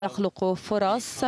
يخلق فرص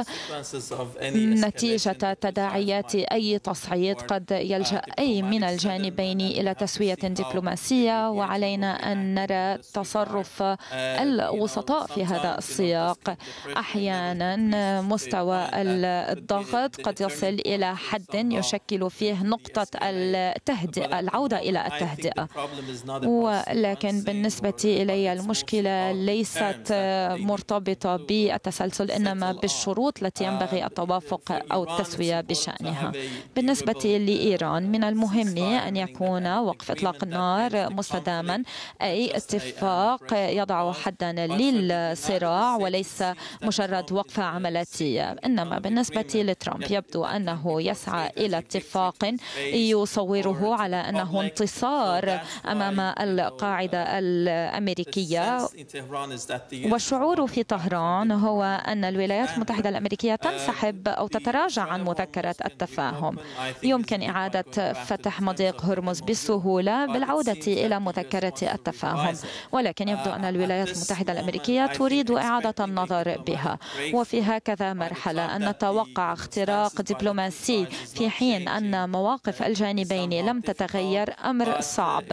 نتيجة تداعيات أي تصعيد. قد يلجأ أي من الجانبين إلى تسوية دبلوماسية، وعلينا أن نرى تصرف الوسطاء في هذا السياق. أحيانا مستوى الضغط قد يصل إلى حد يشكل فيه نقطة التهدئة، العودة إلى التهدئة. ولكن بالنسبة إلي المشكلة ليست مرتبطة بالتسلسل، إنما بالشروط التي ينبغي التوافق أو التسوية بشأنها. بالنسبة لإيران من المهم أن يكون وقف إطلاق النار مستداما، أي اتفاق يضع حدا للصراع وليس مجرد وقفة عملية. إنما بالنسبة لترامب يبدو أنه يسعى إلى اتفاق يصوره على أنه انتصار أمام القاعدة الأمريكية، والشعور في طهران هو أن الولايات المتحدة الأمريكية تنسحب أو تتراجع عن مذكرة التفاهم. يمكن إعادة فتح مضيق هرمز بسهولة بالعودة إلى مذكرة التفاهم، ولكن يبدو أن الولايات المتحدة الأمريكية تريد إعادة النظر بها. وفي هكذا مرحلة أن نتوقع اختراق دبلوماسي في حين أن مواقف الجانبين لم تتغير أمر صعب،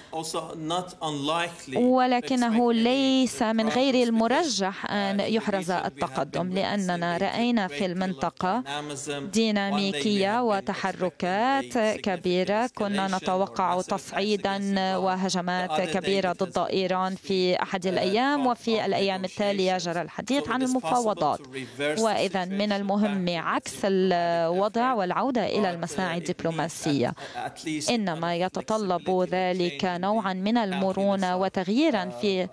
ولكنه ليس من غير المرجح أن يحرز التقدم، لأننا رأينا في المنطقة ديناميكية وتحركات كبيرة. كنا نتوقع تصعيدا وهجمات كبيرة ضد إيران في أحد الأيام، وفي الأيام التالية جرى الحديث عن المفاوضات. وإذا من المهم عكس الوضع والعودة إلى المساعي الدبلوماسية، إنما يتطلب ذلك نوعا من المرونة وتغييرا في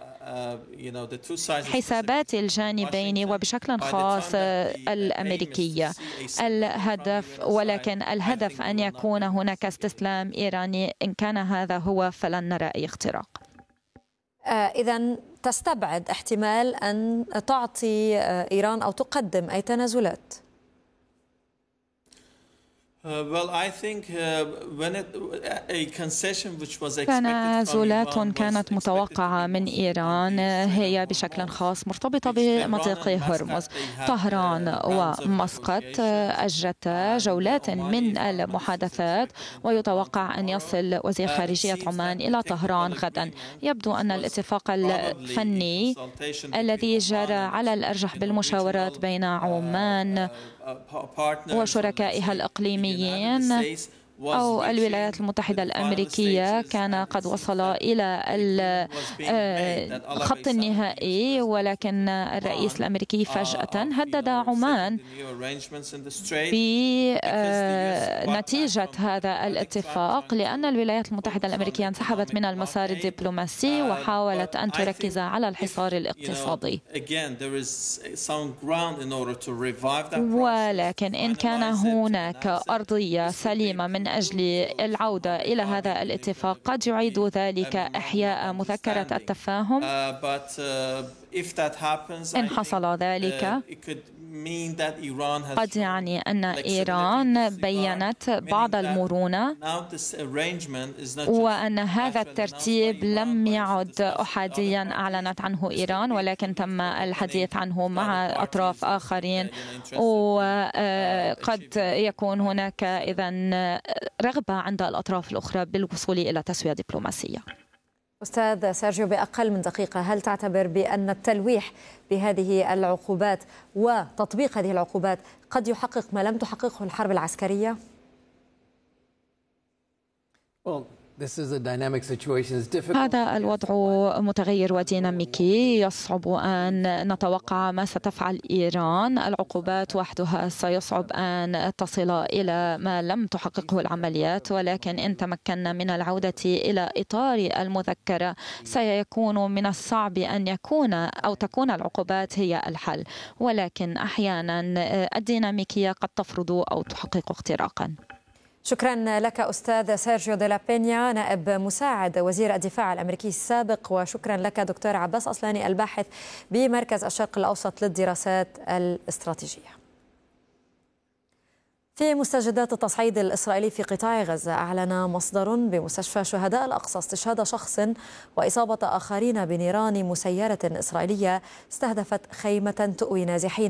حسابات الجانبين وبشكل خاص الأمريكية. ولكن الهدف أن يكون هناك استسلام إيراني. إن كان هذا هو فلن نرى أي اختراق. إذن تستبعد احتمال أن تعطي إيران أو تقدم أي تنازلات؟ تنازلات كانت متوقعة من إيران هي بشكل خاص مرتبطة بمضيق هرمز. طهران ومسقط أجرتا جولات من المحادثات، ويتوقع أن يصل وزير خارجية عمان إلى طهران غدا. يبدو أن الاتفاق الفني الذي جرى على الأرجح بالمشاورات بين عمان وشركائها الإقليميين أو الولايات المتحدة الأمريكية كان قد وصل إلى الخط النهائي، ولكن الرئيس الأمريكي فجأة هدد عمان بنتيجة هذا الاتفاق، لأن الولايات المتحدة الأمريكية انسحبت من المسار الدبلوماسي وحاولت أن تركز على الحصار الاقتصادي. ولكن إن كان هناك أرضية سليمة من أجل العودة إلى هذا الاتفاق، قد يعيد ذلك إحياء مذكرة التفاهم. إن حصل ذلك قد يعني أن إيران بيّنت بعض المرونة، وأن هذا الترتيب لم يعد أحاديا أعلنت عنه إيران، ولكن تم الحديث عنه مع أطراف آخرين، وقد يكون هناك إذن رغبة عند الأطراف الأخرى بالوصول إلى تسوية دبلوماسية. أستاذ سيرجيو، بأقل من دقيقة، هل تعتبر بأن التلويح بهذه العقوبات وتطبيق هذه العقوبات قد يحقق ما لم تحققه الحرب العسكرية؟ هذا الوضع متغير وديناميكي، يصعب أن نتوقع ما ستفعل إيران. العقوبات وحدها سيصعب أن تصل إلى ما لم تحققه العمليات، ولكن إن تمكنا من العودة إلى إطار المذكرة سيكون من الصعب أن تكون العقوبات هي الحل، ولكن أحيانا الديناميكية قد تفرض أو تحقق اختراقا. شكرا لك أستاذ سيرجيو دي لا بينيا، نائب مساعد وزير الدفاع الأمريكي السابق، وشكرا لك دكتور عباس أصلاني، الباحث بمركز الشرق الأوسط للدراسات الاستراتيجية. في مستجدات التصعيد الإسرائيلي في قطاع غزة، أعلن مصدر بمستشفى شهداء الأقصى استشهاد شخص وإصابة آخرين بنيران مسيرة إسرائيلية استهدفت خيمة تؤوي نازحين